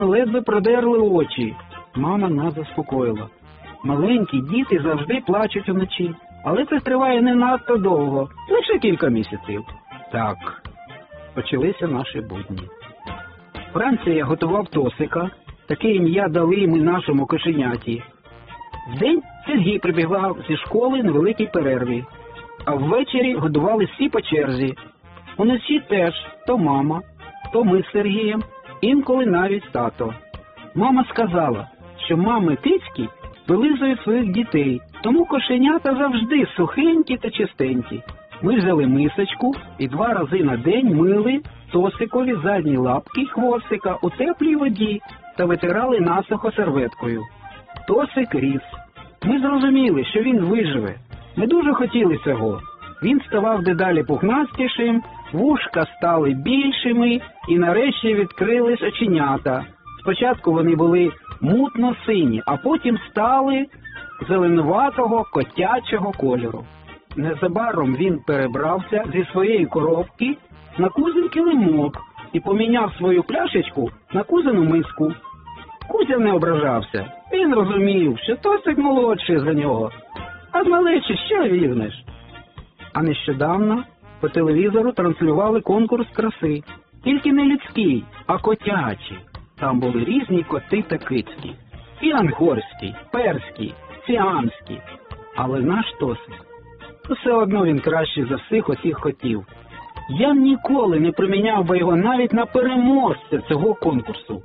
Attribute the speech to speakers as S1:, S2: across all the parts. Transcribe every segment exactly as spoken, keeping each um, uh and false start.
S1: ледве продерли очі. Мама нас заспокоїла. Маленькі діти завжди плачуть уночі, але це триває не надто довго, лише кілька місяців. Так, почалися наші будні. Вранці я готував Тосика, таке ім'я дали ми нашому кошеняті. Вдень Сергій прибігав зі школи на великій перерві, а ввечері годували всі по черзі. Уночі теж то мама, то ми з Сергієм, інколи навіть тато. Мама сказала, що мами кицькі вилизують своїх дітей, тому кошенята завжди сухенькі та чистенькі. Ми взяли мисочку і два рази на день мили Тосикові задні лапки й хвостика у теплій воді та витирали насухо серветкою. Тосик ріс. Ми зрозуміли, що він виживе. Ми дуже хотіли цього. Він ставав дедалі пухнастішим, вушка стали більшими і нарешті відкрились оченята. Спочатку вони були мутно-сині, а потім стали зеленуватого котячого кольору. Незабаром він перебрався зі своєї коробки на Кузин килимок і поміняв свою пляшечку на Кузину миску. Кузя не ображався. Він розумів, що Тосик молодший за нього. А з малечі що візьмеш? А нещодавно по телевізору транслювали конкурс краси. Тільки не людський, а котячий. Там були різні коти та кицькі. І ангорський, перський, сіамський. Але наш Тосик, все одно він кращий за всіх оцих котів. Я ніколи не приміняв би його навіть на переможця цього конкурсу.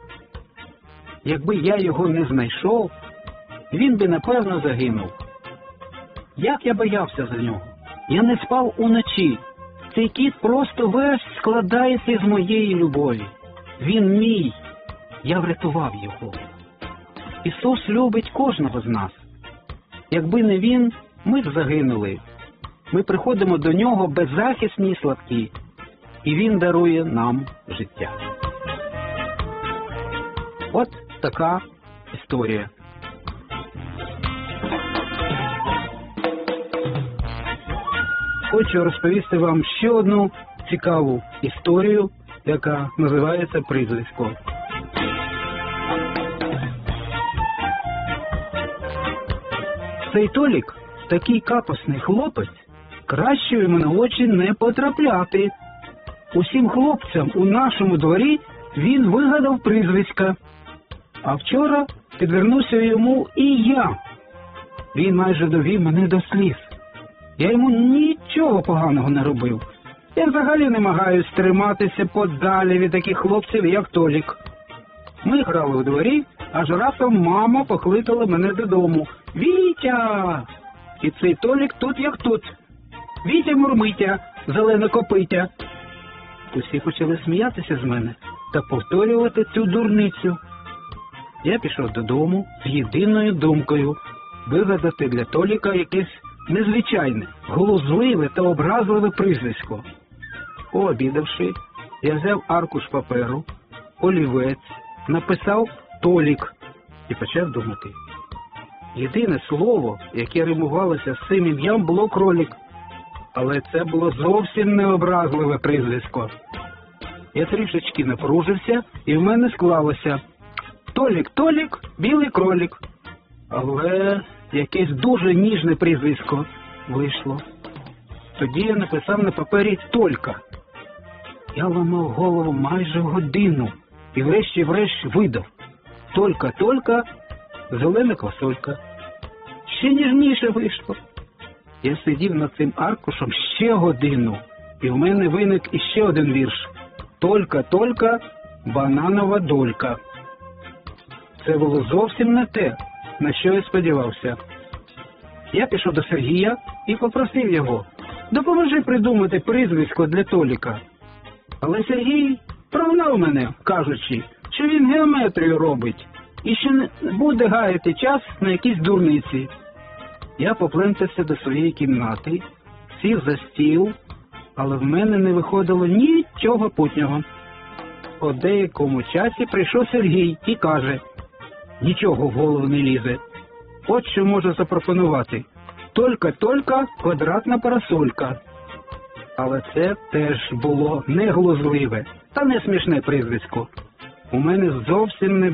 S1: Якби я його не знайшов, він би, напевно, загинув. Як я боявся за нього. Я не спав уночі. Цей кіт просто весь складається з моєї любові. Він мій. Я врятував його. Ісус любить кожного з нас. Якби не Він, ми б загинули. Ми приходимо до Нього беззахисні і слабкі. І Він дарує нам життя. От така історія. Хочу розповісти вам ще одну цікаву історію, яка називається «Прізвисько». Цей Толік, такий капосний хлопець, краще йому на очі не потрапляти. Усім хлопцям у нашому дворі він вигадав прізвиська. А вчора підвернувся йому і я. Він майже довів мене до сліз. Я йому нічого поганого не робив. Я взагалі намагаюсь триматися подалі від таких хлопців, як Толік. Ми грали у дворі, аж раптом мама покликала мене додому. «Вітя!» І цей Толік тут як тут. «Вітя-мурмитя, зелене копитя!» Усі почали сміятися з мене та повторювати цю дурницю. Я пішов додому з єдиною думкою вигадати для Толіка якесь незвичайне, глузливе та образливе прізвисько. Пообідавши, я взяв аркуш паперу, олівець, написав «Толік» і почав думати. Єдине слово, яке римувалося з цим ім'ям, було «кролік». Але це було зовсім не образливе прізвисько. Я трішечки напружився, і в мене склалося «Толік, Толік, білий кролік». Але якесь дуже ніжне прізвисько вийшло. Тоді я написав на папері «Толька». Я ламав голову майже годину і врешті-врешт видав «Толька, Толька, зелена квасолька». Ще ніжніше вийшло. Я сидів над цим аркушем ще годину, і в мене виник іще один вірш «Толька, Толька, бананова долька». Це було зовсім не те, на що я сподівався. Я пішов до Сергія і попросив його: «Допоможи придумати прізвисько для Толіка». Але Сергій прогнав мене, кажучи, що він геометрію робить і що не буде гаяти час на якісь дурниці. Я поплентався до своєї кімнати, сів за стіл, але в мене не виходило нічого путнього. По деякому часі прийшов Сергій і каже: «Нічого в голову не лізе. От що можу запропонувати. Толька-толька квадратна парасолька». Але це теж було не глузливе та не смішне прізвисько. У мене зовсім не